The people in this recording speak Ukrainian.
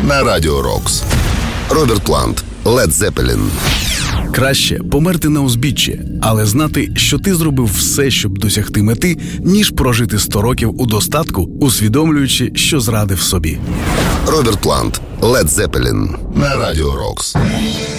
на Радіо Рокс. Роберт Плант, Led Zeppelin. Краще померти на узбіччі, але знати, що ти зробив все, щоб досягти мети, ніж прожити 100 років у достатку, усвідомлюючи, що зрадив собі. Роберт Плант, Led Zeppelin на Радіо Рокс.